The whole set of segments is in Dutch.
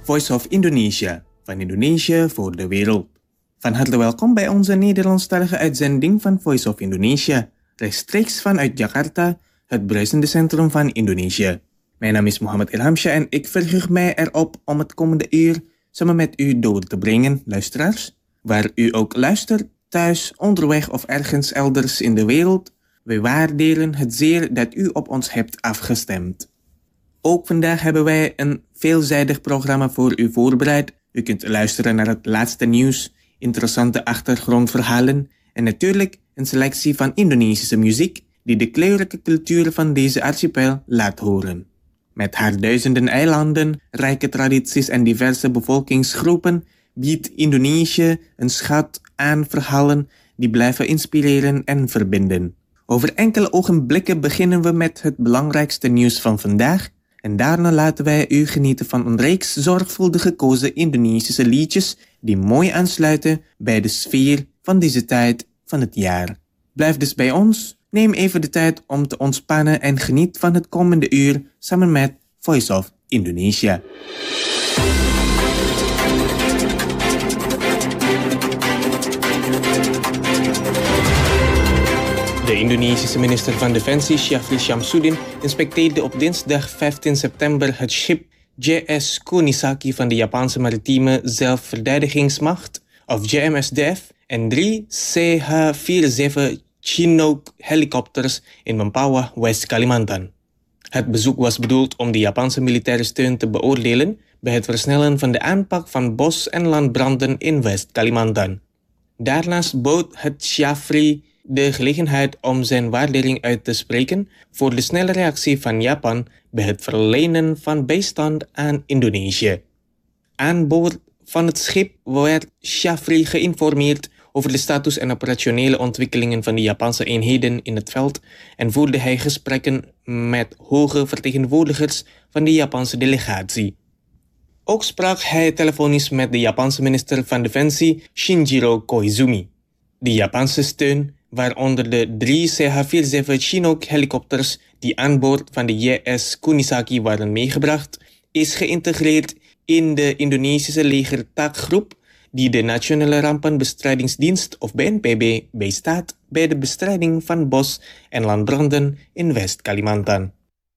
Voice of Indonesia, van Indonesië voor de wereld. Van harte welkom bij onze Nederlandstalige uitzending van Voice of Indonesia, rechtstreeks vanuit Jakarta, het bruisende centrum van Indonesië. Mijn naam is Mohammed Ilhamsha en ik verheug mij erop om het komende uur samen met u door te brengen, luisteraars. Waar u ook luistert, thuis, onderweg of ergens elders in de wereld, wij waarderen het zeer dat u op ons hebt afgestemd. Ook vandaag hebben wij een veelzijdig programma voor u voorbereid. U kunt luisteren naar het laatste nieuws, interessante achtergrondverhalen en natuurlijk een selectie van Indonesische muziek die de kleurrijke cultuur van deze archipel laat horen. Met haar duizenden eilanden, rijke tradities en diverse bevolkingsgroepen biedt Indonesië een schat aan verhalen die blijven inspireren en verbinden. Over enkele ogenblikken beginnen we met het belangrijkste nieuws van vandaag en daarna laten wij u genieten van een reeks zorgvuldig gekozen Indonesische liedjes die mooi aansluiten bij de sfeer van deze tijd van het jaar. Blijf dus bij ons, neem even de tijd om te ontspannen en geniet van het komende uur samen met Voice of Indonesia. De Indonesische minister van Defensie Syafri Syamsuddin inspecteerde op dinsdag 15 september het schip JS Kunisaki van de Japanse maritieme zelfverdedigingsmacht, of JMSDF, en 3 CH-47 Chinook helikopters in Mempawah, West Kalimantan. Het bezoek was bedoeld om de Japanse militaire steun te beoordelen bij het versnellen van de aanpak van bos- en landbranden in West Kalimantan. Daarnaast bood het Syafri de gelegenheid om zijn waardering uit te spreken voor de snelle reactie van Japan bij het verlenen van bijstand aan Indonesië. Aan boord van het schip werd Syafri geïnformeerd over de status en operationele ontwikkelingen van de Japanse eenheden in het veld en voerde hij gesprekken met hoge vertegenwoordigers van de Japanse delegatie. Ook sprak hij telefonisch met de Japanse minister van Defensie Shinjiro Koizumi. De Japanse steun, waaronder de 3 CH-47 Chinook helikopters die aan boord van de JS Kunisaki waren meegebracht, is geïntegreerd in de Indonesische legertaakgroep die de Nationale Rampenbestrijdingsdienst of BNPB bijstaat bij de bestrijding van bos- en landbranden in West-Kalimantan.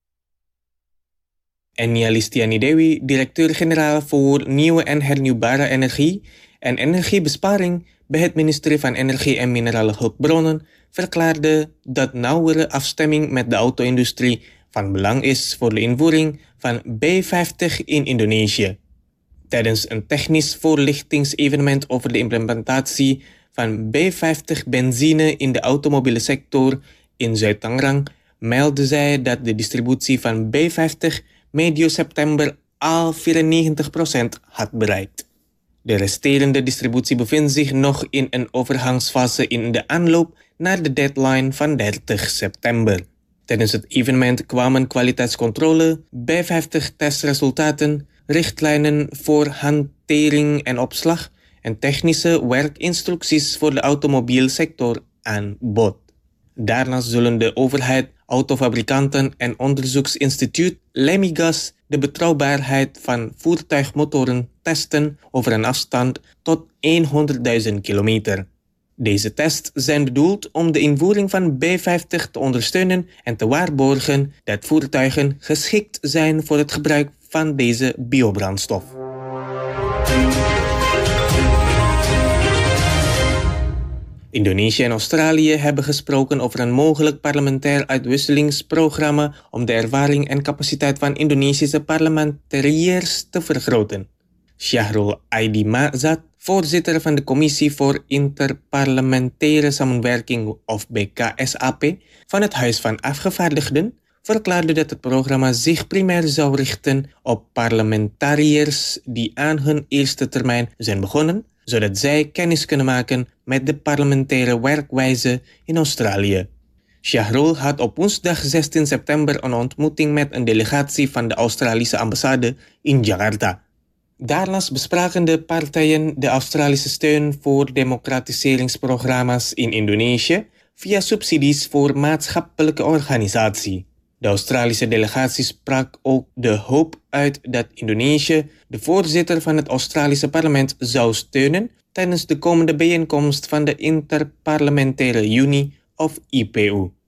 Enia Listiani Dewi, directeur-generaal voor Nieuwe en Hernieuwbare Energie en Energiebesparing bij het ministerie van Energie en Minerale Hulpbronnen, verklaarde dat nauwere afstemming met de auto-industrie van belang is voor de invoering van B50 in Indonesië. Tijdens een technisch voorlichtingsevenement over de implementatie van B50 benzine in de automobiele sector in Zuid-Tangerang meldde zij dat de distributie van B50 medio september al 94% had bereikt. De resterende distributie bevindt zich nog in een overgangsfase in de aanloop naar de deadline van 30 september. Tijdens het evenement kwamen kwaliteitscontrole, B50 testresultaten, richtlijnen voor hantering en opslag en technische werkinstructies voor de automobielsector aan bod. Daarnaast zullen de overheid, autofabrikanten en onderzoeksinstituut Lemigas de betrouwbaarheid van voertuigmotoren testen over een afstand tot 100.000 kilometer. Deze tests zijn bedoeld om de invoering van B50 te ondersteunen en te waarborgen dat voertuigen geschikt zijn voor het gebruik van deze biobrandstof. Indonesië en Australië hebben gesproken over een mogelijk parlementair uitwisselingsprogramma om de ervaring en capaciteit van Indonesische parlementariërs te vergroten. Syahrul Aidi Mazat, voorzitter van de Commissie voor Interparlementaire Samenwerking of BKSAP van het Huis van Afgevaardigden, verklaarde dat het programma zich primair zou richten op parlementariërs die aan hun eerste termijn zijn begonnen, zodat zij kennis kunnen maken met de parlementaire werkwijze in Australië. Syahrul had op woensdag 16 september een ontmoeting met een delegatie van de Australische ambassade in Jakarta. Daarnaast bespraken de partijen de Australische steun voor democratiseringsprogramma's in Indonesië via subsidies voor maatschappelijke organisatie. De Australische delegatie sprak ook de hoop uit dat Indonesië de voorzitter van het Australische parlement zou steunen tijdens de komende bijeenkomst van de Interparlementaire Unie of IPU.